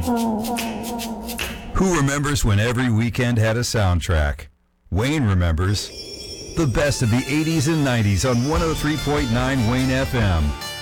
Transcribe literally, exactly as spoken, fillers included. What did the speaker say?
Who remembers when every weekend had a soundtrack? Wayne remembers the best of the eighties and nineties on one oh three point nine Wayne F M.